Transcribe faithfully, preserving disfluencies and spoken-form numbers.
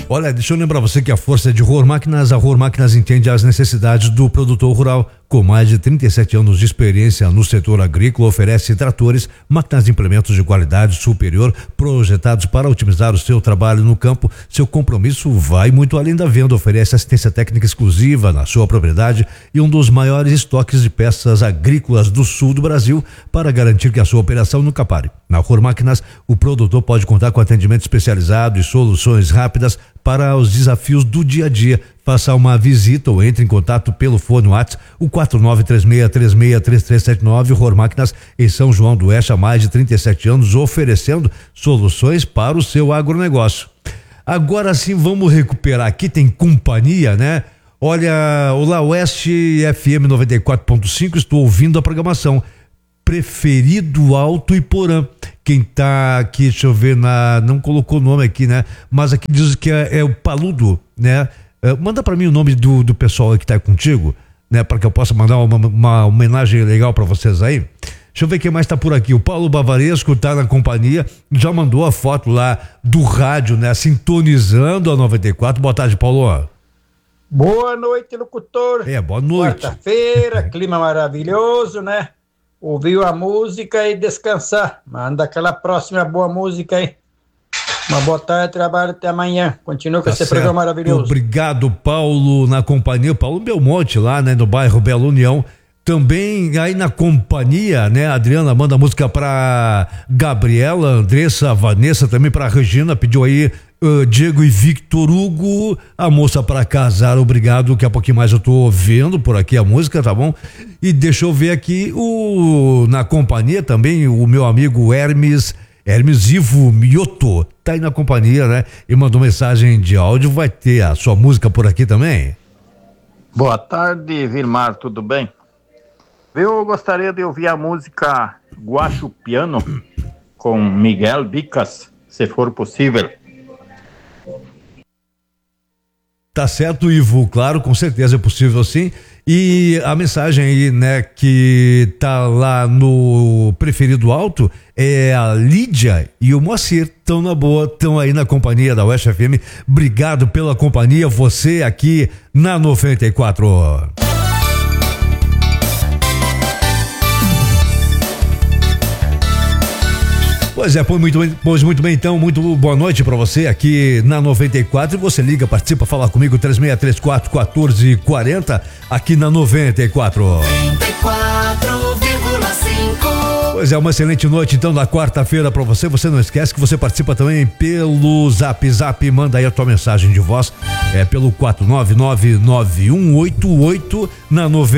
Olha, deixa eu lembrar você que a força é de Rohr Máquinas. A Rohr Máquinas entende as necessidades do produtor rural. Com mais de trinta e sete anos de experiência no setor agrícola, oferece tratores, máquinas de implementos de qualidade superior, projetados para otimizar o seu trabalho no campo. Seu compromisso vai muito além da venda. Oferece assistência técnica exclusiva na sua propriedade e um dos maiores estoques de peças agrícolas do sul do Brasil para garantir que a sua operação nunca pare. Na Rohr Máquinas, o produtor pode contar com atendimento especializado e soluções rápidas para os desafios do dia a dia. Faça uma visita ou entre em contato pelo fone WhatsApp, o quatro nove três seis três seis três três sete nove. Rohr Máquinas em São João do Oeste há mais de trinta e sete anos, oferecendo soluções para o seu agronegócio. Agora sim, vamos recuperar aqui, tem companhia, né? Olha, Olá Oeste F M noventa e quatro ponto cinco, estou ouvindo a programação. Preferido Alto Iporã. Quem tá aqui, deixa eu ver, na, não colocou o nome aqui, né? Mas aqui diz que é, é o Paludo, né? Uh, manda para mim o nome do, do pessoal que tá contigo, né? Para que eu possa mandar uma, uma homenagem legal para vocês aí. Deixa eu ver quem mais tá por aqui. O Paulo Bavaresco tá na companhia, já mandou a foto lá do rádio, né? Sintonizando a noventa e quatro. Boa tarde, Paulo. Boa noite, locutor. É, boa noite. Quarta-feira, clima maravilhoso, né? Ouvir a música e descansar. Manda aquela próxima boa música aí. Uma boa tarde, trabalho até amanhã. Continua com Tá esse certo. programa maravilhoso. Obrigado, Paulo, na companhia. Paulo Belmonte, lá, né, no bairro Bela União. Também aí na companhia, né, a Adriana manda música pra Gabriela, Andressa, Vanessa, também pra Regina, pediu aí uh, Diego e Victor Hugo, a moça pra casar, obrigado, daqui a pouquinho mais eu tô ouvindo por aqui a música, tá bom? E deixa eu ver aqui, o na companhia também, o meu amigo Hermes, Hermes Ivo Mioto, tá aí na companhia, né? E mandou mensagem de áudio, vai ter a sua música por aqui também? Boa tarde, Vilmar, tudo bem? Eu gostaria de ouvir a música Guacho Piano com Miguel Bicas, se for possível. Tá certo, Ivo, claro, com certeza é possível sim. E a mensagem aí, né, que tá lá no Preferido Alto é a Lídia e o Moacir, tão na boa, tão aí na companhia da Oeste F M. Obrigado pela companhia, você aqui na noventa e quatro. Pois é, pois muito bem, pois muito bem, então, muito boa noite pra você aqui na noventa e quatro, e você liga, participa, fala comigo, três seis três quatro, um quatro quatro zero, aqui na noventa e quatro. noventa e quatro vírgula cinco. Pois é, uma excelente noite, então, na quarta-feira pra você, você não esquece que você participa também pelo Zap Zap, manda aí a tua mensagem de voz, é pelo quatro nove nove nove um oito oito na noventa